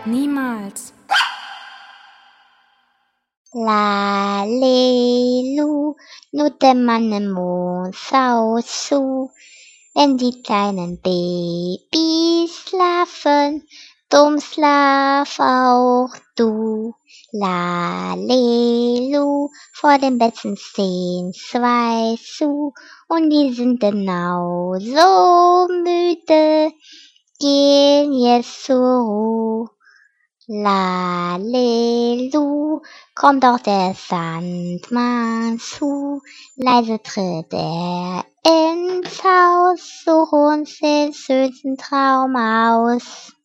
Niemals. Lalelu, nur der Mann im Mond schaut zu, wenn die kleinen Babys schlafen, drum schlaf auch du. Lalelu, vor dem Betten stehen zwei zu, und die sind genau so müde, gehen jetzt zur Ruhe. Lalelu, kommt auch der Sandmann zu, leise tritt er ins Haus, such uns den schönsten Traum aus.